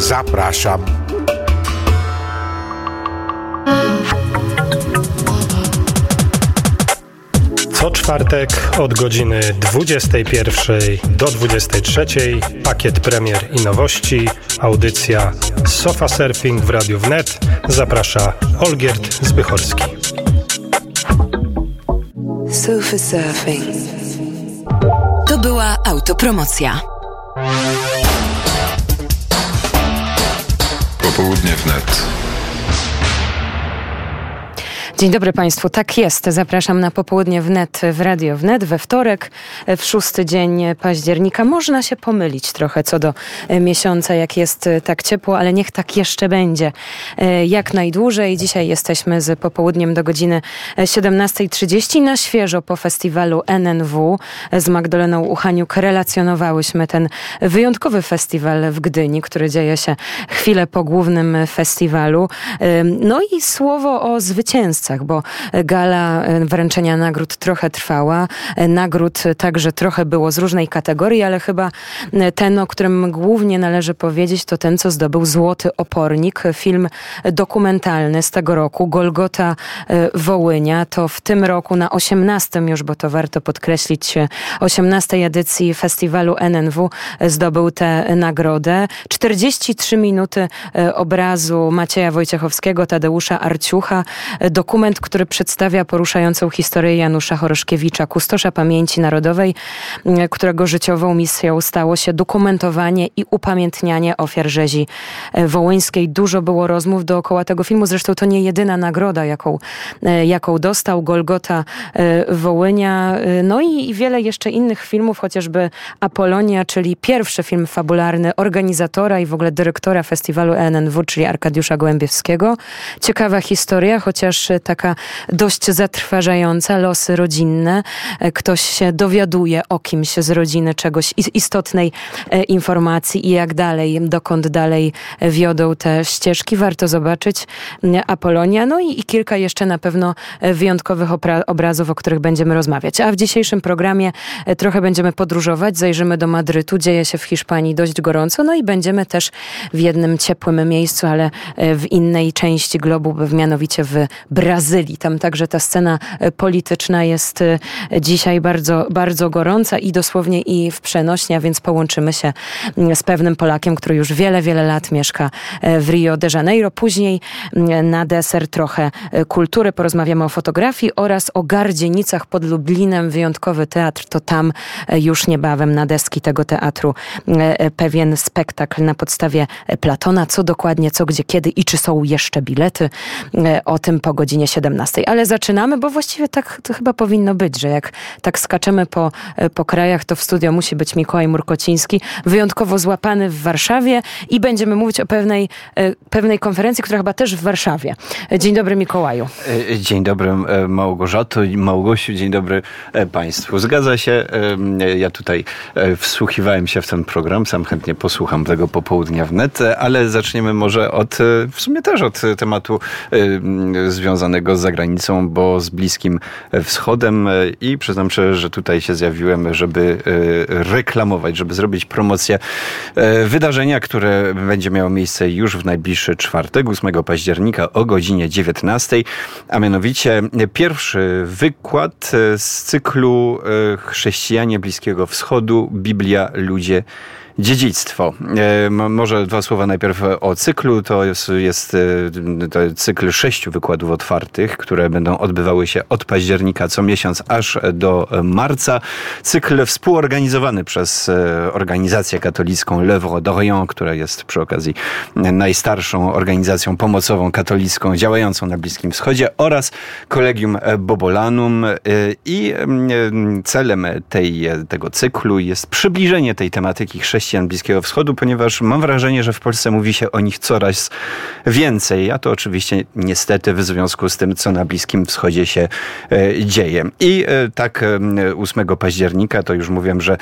Zapraszam. Co czwartek od godziny 21 do 23 pakiet premier i nowości, audycja Sofa Surfing w Radiu Wnet. Zaprasza Olgierd Zbychorski. Sofa Surfing. To była autopromocja. Popołudnie wnet. Dzień dobry Państwu, tak jest. Zapraszam na popołudnie wnet w Radio Wnet we wtorek, w 6 dzień października. Można się pomylić trochę co do miesiąca, jak jest tak ciepło, ale niech tak jeszcze będzie jak najdłużej. Dzisiaj jesteśmy z popołudniem do godziny 17:30 na świeżo po festiwalu NNW. Z Magdaleną Uchaniuk relacjonowałyśmy ten wyjątkowy festiwal w Gdyni, który dzieje się chwilę po głównym festiwalu. No i słowo o zwycięzcach, bo gala wręczenia nagród trochę trwała. Nagród także trochę było z różnej kategorii, ale chyba ten, o którym głównie należy powiedzieć, to ten, co zdobył Złoty Opornik. Film dokumentalny z tego roku, Golgota Wołynia. To w tym roku na 18. już, bo to warto podkreślić, 18. edycji festiwalu NNW zdobył tę nagrodę. 43 minuty obrazu Macieja Wojciechowskiego, Tadeusza Arciucha. Dokument, który przedstawia poruszającą historię Janusza Choroszkiewicza, kustosza pamięci narodowej, którego życiową misją stało się dokumentowanie i upamiętnianie ofiar rzezi wołyńskiej. Dużo było rozmów dookoła tego filmu, zresztą to nie jedyna nagroda, jaką dostał, Golgota Wołynia. No i wiele jeszcze innych filmów, chociażby Apolonia, czyli pierwszy film fabularny organizatora i w ogóle dyrektora festiwalu NNW, czyli Arkadiusza Gołębiewskiego. Ciekawa historia, chociaż taka dość zatrważająca, losy rodzinne. Ktoś się dowiaduje o kimś z rodziny, czegoś, istotnej informacji i jak dalej, dokąd dalej wiodą te ścieżki. Warto zobaczyć Apolonia. No i kilka jeszcze na pewno wyjątkowych obrazów, o których będziemy rozmawiać. A w dzisiejszym programie trochę będziemy podróżować, zajrzymy do Madrytu, dzieje się w Hiszpanii dość gorąco, no i będziemy też w jednym ciepłym miejscu, ale w innej części globu, mianowicie w Brazylii. Tam także ta scena polityczna jest dzisiaj bardzo, bardzo gorąca i dosłownie i w przenośni, a więc połączymy się z pewnym Polakiem, który już wiele, wiele lat mieszka w Rio de Janeiro. Później na deser trochę kultury, porozmawiamy o fotografii oraz o Gardzienicach pod Lublinem. Wyjątkowy teatr, to tam już niebawem na deski tego teatru pewien spektakl na podstawie Platona. Co dokładnie, co, gdzie, kiedy i czy są jeszcze bilety. O tym po godzinie 17. Ale zaczynamy, bo właściwie tak to chyba powinno być, że jak tak skaczemy po krajach, to w studio musi być Mikołaj Murkociński, wyjątkowo złapany w Warszawie i będziemy mówić o pewnej konferencji, która chyba też w Warszawie. Dzień dobry, Mikołaju. Dzień dobry, Małgorzato i Małgosiu, dzień dobry Państwu. Zgadza się, ja tutaj wsłuchiwałem się w ten program, sam chętnie posłucham tego popołudnia wnet, ale zaczniemy może w sumie też od tematu związanego z zagranicą, bo z Bliskim Wschodem i przyznam szczerze, że tutaj się zjawiłem, żeby reklamować, żeby zrobić promocję wydarzenia, które będzie miało miejsce już w najbliższy czwartek, 8 października o godzinie 19, a mianowicie pierwszy wykład z cyklu Chrześcijanie Bliskiego Wschodu, Biblia, ludzie, dziedzictwo. Może dwa słowa najpierw o cyklu. To jest cykl 6 wykładów otwartych, które będą odbywały się od października co miesiąc aż do marca. Cykl współorganizowany przez organizację katolicką L'Œuvre d'Orient, która jest przy okazji najstarszą organizacją pomocową katolicką działającą na Bliskim Wschodzie, oraz Collegium Bobolanum. I celem tego cyklu jest przybliżenie tej tematyki chrześcijan Bliskiego Wschodu, ponieważ mam wrażenie, że w Polsce mówi się o nich coraz więcej, a to oczywiście niestety w związku z tym, co na Bliskim Wschodzie się dzieje. I tak 8 października, to już mówiłem, że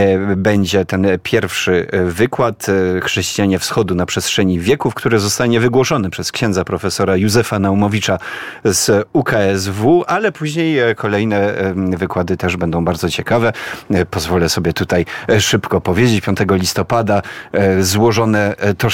będzie ten pierwszy wykład Chrześcijanie Wschodu na przestrzeni wieków, który zostanie wygłoszony przez księdza profesora Józefa Naumowicza z UKSW, ale później kolejne wykłady też będą bardzo ciekawe. Pozwolę sobie tutaj szybko powiedzieć. 5 listopada złożone